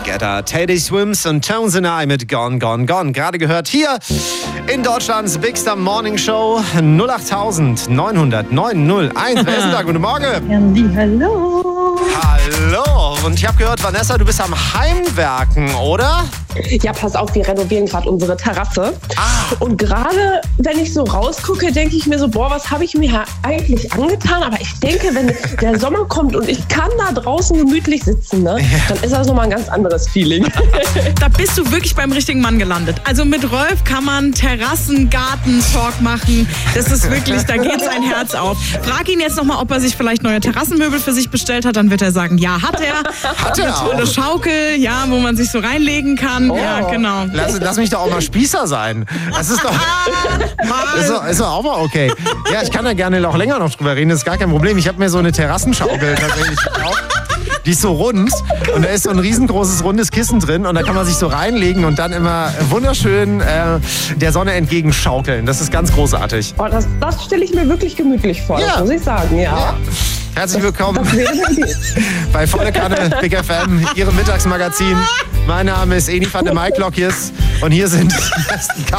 Guetta, Teddy Swims und Tones and I mit Gone, Gone, Gone. Gerade gehört hier in Deutschlands Big Star Morning Show 08900 901. Wer ist denn da? Guten Morgen. Hallo. Hallo. Und ich habe gehört, Vanessa, du bist am Heimwerken, oder? Ja, pass auf, wir renovieren gerade unsere Terrasse. Und gerade, wenn ich so rausgucke, denke ich mir so, boah, was habe ich mir eigentlich angetan? Aber ich denke, wenn der Sommer kommt und ich kann da draußen gemütlich sitzen, ne, dann ist das nochmal ein ganz anderes Feeling. Da bist du wirklich beim richtigen Mann gelandet. Also mit Rolf kann man Terrassen-Garten-Talk machen. Das ist wirklich, da geht sein Herz auf. Frag ihn jetzt nochmal, ob er sich vielleicht neue Terrassenmöbel für sich bestellt hat. Dann wird er sagen, ja, hat er. Hat er auch. Eine Schaukel, ja, wo man sich so reinlegen kann. Oh. Ja, genau. Lass mich doch auch mal Spießer sein. Das ist doch, ist doch auch mal okay. Ja, ich kann da gerne auch länger noch drüber reden, das ist gar kein Problem. Ich habe mir so eine Terrassenschaukel tatsächlich gekauft. Die ist so rund und da ist so ein riesengroßes rundes Kissen drin und da kann man sich so reinlegen und dann immer wunderschön der Sonne entgegenschaukeln. Das ist ganz großartig. Oh, das stelle ich mir wirklich gemütlich vor, Ja. das muss ich sagen, ja. Herzlich willkommen Das wäre eine Idee. bei Volle Kanne Big FM, Ihrem Mittagsmagazin. Mein Name ist Eni van der Maiklockjes und hier sind die besten